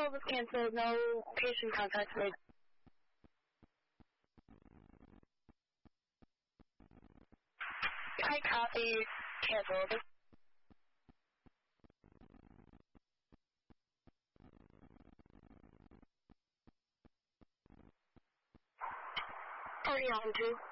call was canceled. No patient contact made. I copy. Canceled. Already on to.